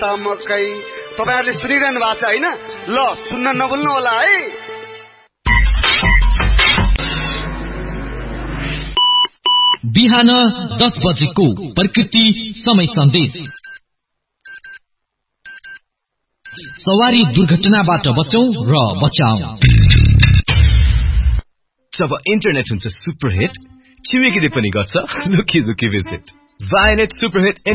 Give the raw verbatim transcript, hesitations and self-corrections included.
तमकै तपाईहरुले सुनिरहनु भएको छ हैन ल सुन्न नभुल्नु होला है बिहान दस बजेको प्रकृति समय सन्देश सवारी दुर्घटनाबाट बचौं र बचाऊ जब इन्टरनेट हुन्छ सुपरहिट छिमेकीले पनि गर्छ लुकी लुकी भिजिट भाइनेट सुपरहिट